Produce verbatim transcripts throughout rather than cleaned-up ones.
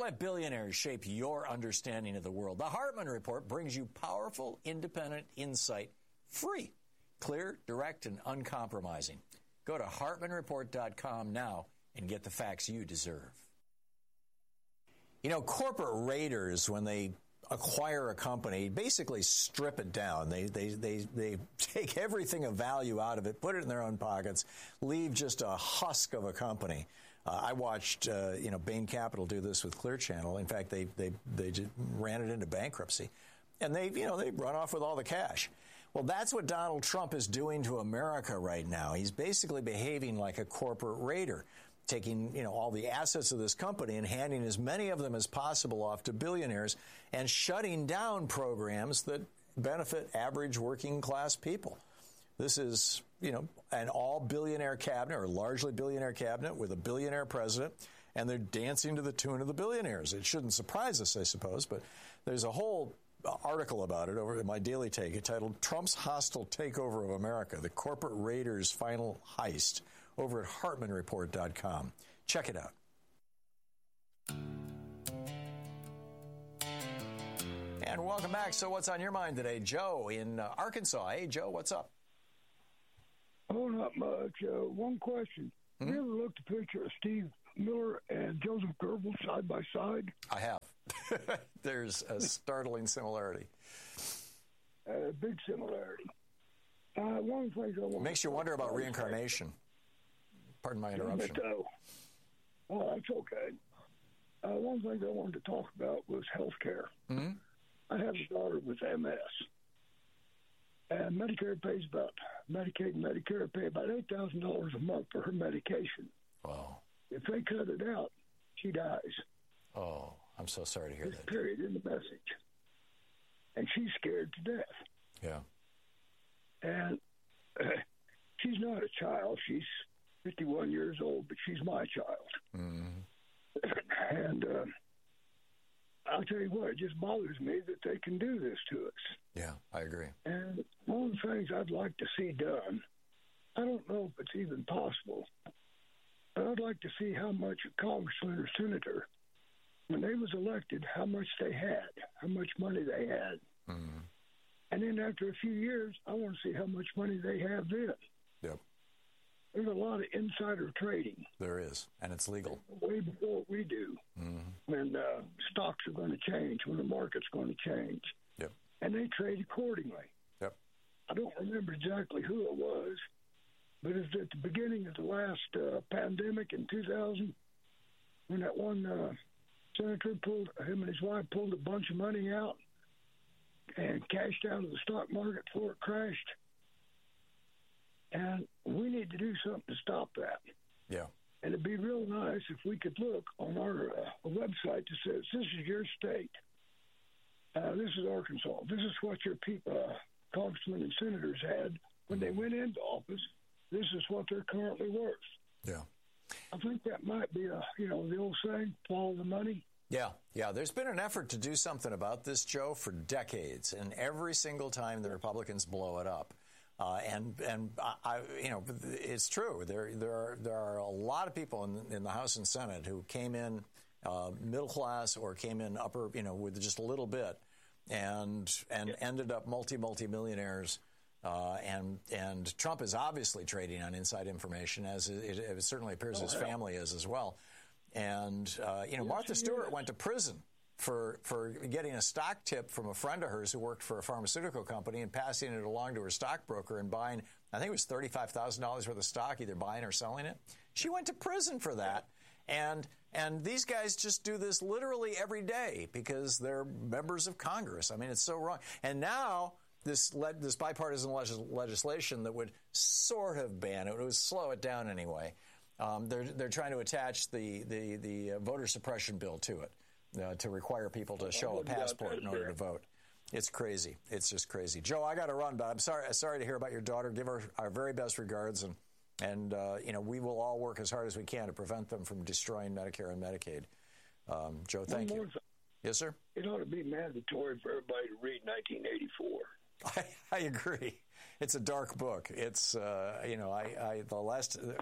let billionaires shape your understanding of the world. The Hartman Report brings you powerful, independent insight, free, clear, direct, and uncompromising. Go to Hartman Report dot com now and get the facts you deserve. You know, corporate raiders, when they acquire a company, basically strip it down. They they they they take everything of value out of it, put it in their own pockets, leave just a husk of a company. Uh, I watched uh, you know Bain Capital do this with Clear Channel. In fact, they they they just ran it into bankruptcy, and they you know they run off with all the cash. Well, that's what Donald Trump is doing to America right now. He's basically behaving like a corporate raider, taking, you know, all the assets of this company and handing as many of them as possible off to billionaires and shutting down programs that benefit average working class people. This is, you know, an all billionaire cabinet or largely billionaire cabinet with a billionaire president, and they're dancing to the tune of the billionaires. It shouldn't surprise us, I suppose, but there's a whole article about it over in my Daily Take entitled Trump's Hostile Takeover of America, the Corporate Raiders' Final Heist, over at Hartman Report dot com. Check it out. And welcome back. So what's on your mind today? Joe in uh, Arkansas. Hey, Joe, what's up? Oh, not much. Uh, one question. Mm-hmm. Have you ever looked at a picture of Steve Miller and Joseph Goebbels side by side? I have. There's a startling similarity. A uh, big similarity. Uh, one of the things I want Makes you wonder about reincarnation. Pardon my interruption. But, uh, oh, that's okay. Uh, one of the things I wanted to talk about was health care. Mm-hmm. I have a daughter with M S. And Medicare pays about, Medicaid and Medicare pay about eight thousand dollars a month for her medication. Wow. If they cut it out, she dies. Oh, I'm so sorry to hear it's that. Period in the message. And she's scared to death. Yeah. And uh, she's not a child. She's fifty-one years old, but she's my child. Mm-hmm. And uh, I'll tell you what, it just bothers me that they can do this to us. Yeah, I agree. And one of the things I'd like to see done, I don't know if it's even possible, but I'd like to see how much a congressman or senator, when they was elected, how much they had, how much money they had. Mm-hmm. And then after a few years, I want to see how much money they have then. Yep. There's a lot of insider trading. There is, and it's legal. Way before we do, mm-hmm. when uh, stocks are going to change, when the market's going to change. Yep. And they trade accordingly. Yep. I don't remember exactly who it was, but it was at the beginning of the last uh, pandemic in two thousand, when that one uh, senator pulled, him and his wife pulled a bunch of money out and cashed out of the stock market before it crashed. And we need to do something to stop that. Yeah. And it'd be real nice if we could look on our uh, website that says, this is your state. Uh, this is Arkansas. This is what your people, uh, congressmen and senators had when they went into office. This is what they're currently worth. Yeah. I think that might be, a, you know, the old saying, follow the money. Yeah, yeah. There's been an effort to do something about this, Joe, for decades. And every single time the Republicans blow it up. Uh, and and I, you know, it's true. There there are there are a lot of people in, in the House and Senate who came in uh, middle class or came in upper, you know, with just a little bit, and and yeah. ended up multi multi millionaires. Uh, and and Trump is obviously trading on inside information, as it, it certainly appears oh, his yeah. family is as well. And uh, you know, yes, Martha Stewart is. went to prison for for getting a stock tip from a friend of hers who worked for a pharmaceutical company and passing it along to her stockbroker and buying, I think it was thirty-five thousand dollars worth of stock, either buying or selling it. She went to prison for that. And and these guys just do this literally every day because they're members of Congress. I mean, it's so wrong. And now this led, this bipartisan legis- legislation that would sort of ban it, it would slow it down anyway. Um, they're they're trying to attach the the the uh, voter suppression bill to it. Uh, to require people to show a passport in order to vote. It's crazy. It's just crazy. Joe, I got to run, but I'm sorry sorry to hear about your daughter. Give her our very best regards, and, and uh, you know, we will all work as hard as we can to prevent them from destroying Medicare and Medicaid. Um, Joe, thank you. Thing. Yes, sir? It ought to be mandatory for everybody to read nineteen eighty-four. I, I agree. It's a dark book. It's, uh, you know, I, I the last... Uh,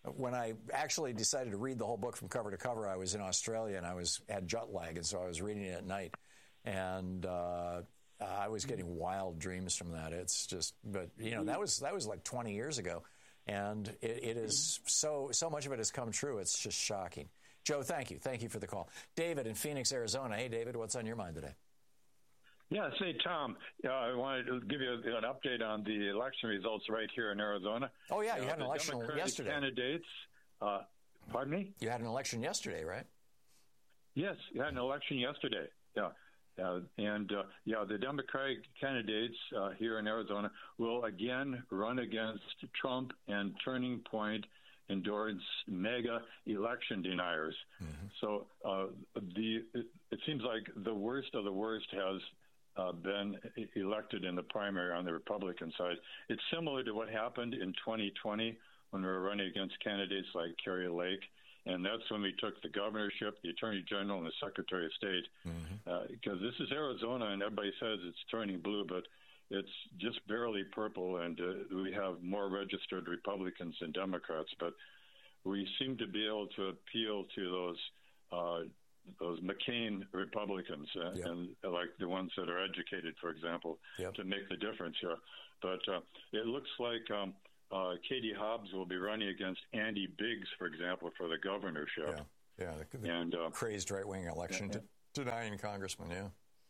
when I actually decided to read the whole book from cover to cover, I was in Australia and I was had jet lag, and so I was reading it at night, and uh, I was getting wild dreams from that. It's just, but you know, that was that was like twenty years ago, and it, it is so so much of it has come true. It's just shocking. Joe, thank you, thank you for the call. David in Phoenix, Arizona. Hey, David, what's on your mind today? Yeah, say, Tom, uh, I wanted to give you an update on the election results right here in Arizona. Oh, yeah, you uh, had an election Democratic yesterday. Candidates, uh, pardon me? You had an election yesterday, right? Yes, you had an election yesterday. Yeah. Uh, and, uh, yeah, the Democratic candidates uh, here in Arizona will again run against Trump and Turning Point endorse mega election deniers. Mm-hmm. So uh, the it, it seems like the worst of the worst has uh, been elected in the primary on the Republican side. It's similar to what happened in twenty twenty when we were running against candidates like Kari Lake. And that's when we took the governorship, the attorney general, and the secretary of state. Mm-hmm. uh, because this is Arizona, and everybody says it's turning blue, but it's just barely purple, and uh, we have more registered Republicans than Democrats. But we seem to be able to appeal to those uh, those McCain Republicans, uh, yep. and uh, like the ones that are educated, for example, yep. to make the difference here. But uh, it looks like um, uh, Katie Hobbs will be running against Andy Biggs, for example, for the governorship. Yeah, yeah, the, the and uh, crazed right-wing election yeah, yeah. denying congressman. Yeah.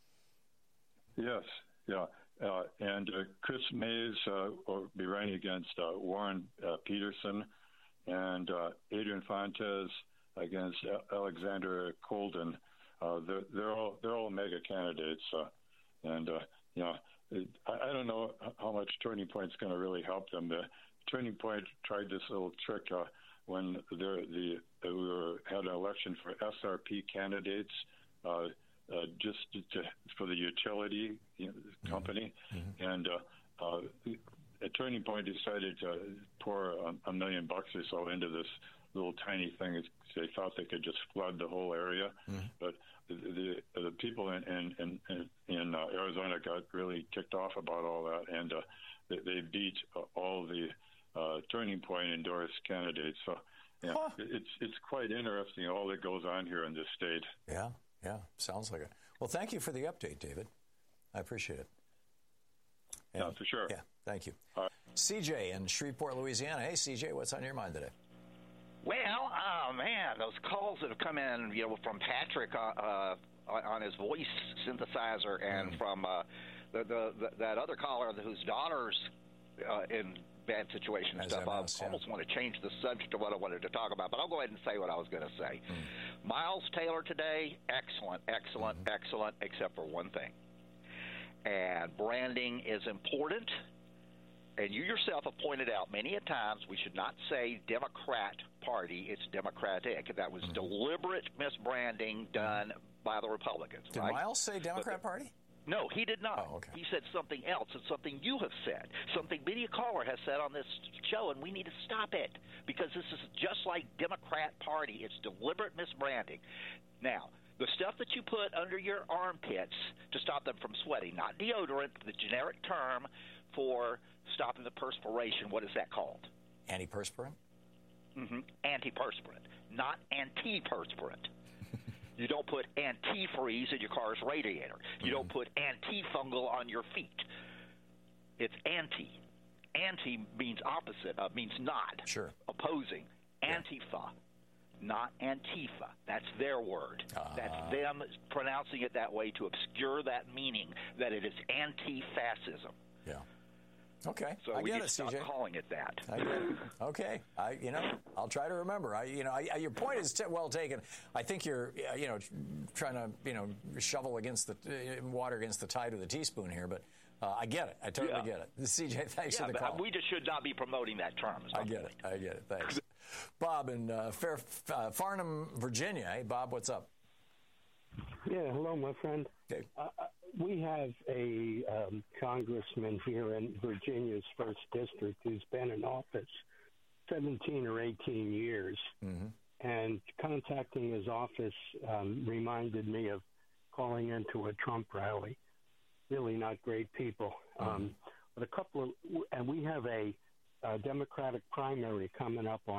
Yes. Yeah. Uh, and uh, Chris Mays uh, will be running against uh, Warren uh, Peterson, and uh, Adrian Fontes against Alexander Colden. Uh, they're, they're all they're all mega candidates, uh, and uh, you know, it, I, I don't know how much Turning Point's going to really help them. The Turning Point tried this little trick uh, when the the we were, had an election for S R P candidates. Uh, Uh, just to, for the utility you know, company, mm-hmm. and uh, uh, a Turning Point decided to pour a, a million bucks or so into this little tiny thing. They thought they could just flood the whole area, mm-hmm. but the, the the people in in in, in uh, Arizona got really ticked off about all that, and uh, they, they beat all the uh, Turning Point endorsed candidates. So, yeah, huh. it's it's quite interesting all that goes on here in this state. Yeah. Yeah, sounds like it. Well, thank you for the update, David. I appreciate it. And, yeah, for sure. Yeah, thank you. Right. C J in Shreveport, Louisiana. Hey, C J, what's on your mind today? Well, oh, man, those calls that have come in, you know, from Patrick uh, uh, on his voice synthesizer and mm. from uh, the, the, the that other caller whose daughter's uh, in bad situation and As stuff. I I yeah. almost want to change the subject of what I wanted to talk about, but I'll go ahead and say what I was going to say. Mm. Miles Taylor today, excellent, excellent, mm-hmm. excellent, except for one thing. And branding is important. And you yourself have pointed out many a times we should not say Democrat Party, it's Democratic. That was mm-hmm. deliberate misbranding done by the Republicans. Did right? Miles say Democrat but, Party? No, he did not. Oh, okay. He said something else. It's something you have said, something media caller has said on this show, and we need to stop it because this is just like Democrat Party. It's deliberate misbranding. Now, the stuff that you put under your armpits to stop them from sweating, not deodorant, the generic term for stopping the perspiration, what is that called? Antiperspirant? Mm-hmm. Antiperspirant, not antiperspirant. You don't put antifreeze in your car's radiator. You mm-hmm. don't put antifungal on your feet. It's anti. Anti means opposite, uh, means not. Sure. Opposing. Yeah. Antifa, not Antifa. That's their word. Uh, That's them pronouncing it that way to obscure that meaning, that it is anti-fascism. Yeah. Okay, so I we get need it, to stop C J. calling it that. I get it. Okay, I you know I'll try to remember. I you know I, your point is t- well taken. I think you're you know trying to you know shovel against the uh, water against the tide with a teaspoon here, but uh, I get it. I totally yeah. get it. C J, thanks yeah, for the call. We just should not be promoting that term. I get it. I get it. Thanks, Bob in uh, Fair uh, Farnham, Virginia. Hey, Bob, what's up? Yeah, hello, my friend. Hey. Uh, we have a um, congressman here in Virginia's first district who's been in office seventeen or eighteen years. Mm-hmm. And contacting his office um, reminded me of calling into a Trump rally. Really not great people. Mm-hmm. Um, but a couple of, and we have a, a Democratic primary coming up on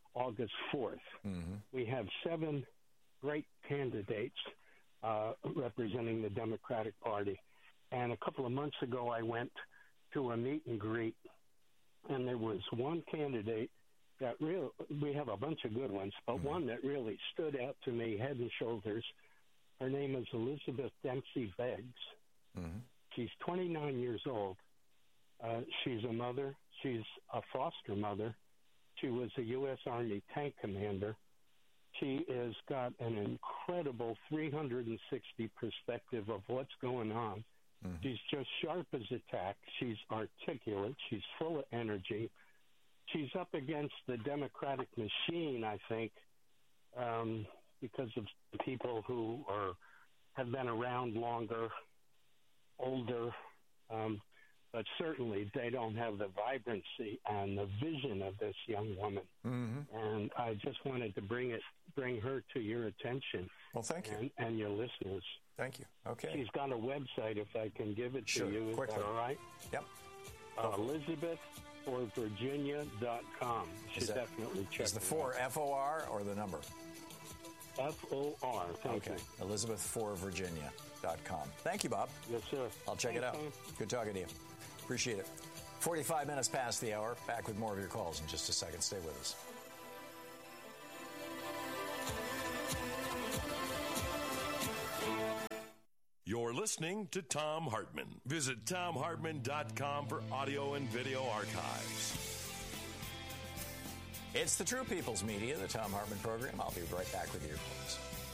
August fourth. Mm-hmm. We have seven great candidates uh, representing the Democratic Party. And a couple of months ago, I went to a meet and greet, and there was one candidate that real. We have a bunch of good ones, but mm-hmm. one that really stood out to me head and shoulders. Her name is Elizabeth Dempsey Beggs. Mm-hmm. She's twenty-nine years old. Uh, she's a mother. She's a foster mother. She was a U S Army tank commander. She has got an incredible three hundred sixty perspective of what's going on. Mm-hmm. She's just sharp as a tack. She's articulate. She's full of energy. She's up against the Democratic machine, I think, um, because of people who are have been around longer, older, um, but certainly they don't have the vibrancy and the vision of this young woman. Mm-hmm. And I just wanted to bring it, bring her to your attention. Well, thank you. And, and your listeners. Thank you. Okay. She's got a website, if I can give it sure. to you. Is Quickly. that all right? Yep. Uh, Elizabeth for Virginia dot com. You should that, definitely check Is the it four out. F O R or the number? F O R. Thank okay. you. Elizabeth for Virginia dot com. Thank you, Bob. Yes, sir. I'll check Thanks, it out. Tom. Good talking to you. Appreciate it. forty-five minutes past the hour. Back with more of your calls in just a second. Stay with us. You're listening to Thom Hartmann. Visit Thom Hartmann dot com for audio and video archives. It's the True People's Media, the Thom Hartmann program. I'll be right back with your calls.